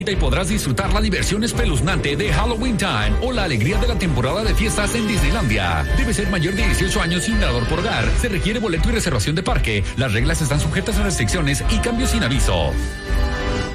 Y podrás disfrutar la diversión espeluznante de Halloween Time o la alegría de la temporada de fiestas en Disneylandia. Debe ser mayor de 18 años sin dador por hogar. Se requiere boleto y reservación de parque. Las reglas están sujetas a restricciones y cambios sin aviso.